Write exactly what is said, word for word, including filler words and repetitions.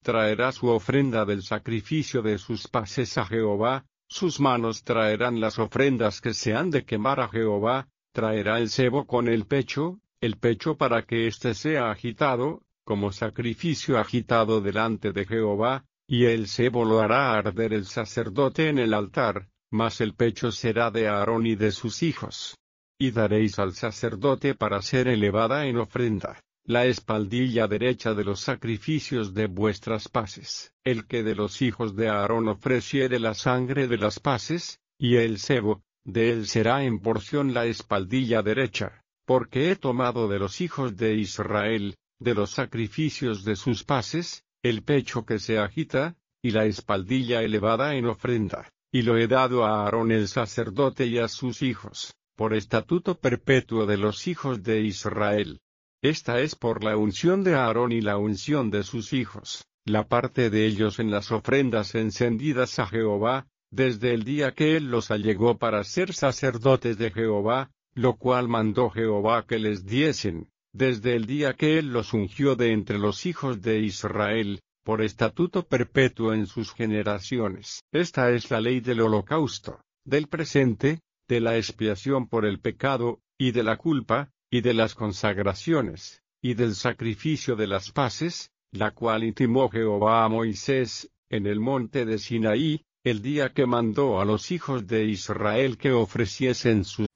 traerá su ofrenda del sacrificio de sus paces a Jehová, sus manos traerán las ofrendas que se han de quemar a Jehová, traerá el sebo con el pecho, el pecho para que éste sea agitado, como sacrificio agitado delante de Jehová, y el sebo lo hará arder el sacerdote en el altar, mas el pecho será de Aarón y de sus hijos. Y daréis al sacerdote para ser elevada en ofrenda la espaldilla derecha de los sacrificios de vuestras paces. El que de los hijos de Aarón ofreciere la sangre de las paces, y el sebo, de él será en porción la espaldilla derecha, porque he tomado de los hijos de Israel, de los sacrificios de sus paces, el pecho que se agita, y la espaldilla elevada en ofrenda, y lo he dado a Aarón el sacerdote y a sus hijos, por estatuto perpetuo de los hijos de Israel. Esta es por la unción de Aarón y la unción de sus hijos, la parte de ellos en las ofrendas encendidas a Jehová, desde el día que él los allegó para ser sacerdotes de Jehová, lo cual mandó Jehová que les diesen, desde el día que él los ungió de entre los hijos de Israel, por estatuto perpetuo en sus generaciones. Esta es la ley del holocausto, del presente, de la expiación por el pecado, y de la culpa, y de las consagraciones, y del sacrificio de las paces, la cual intimó Jehová a Moisés, en el monte de Sinaí, el día que mandó a los hijos de Israel que ofreciesen sus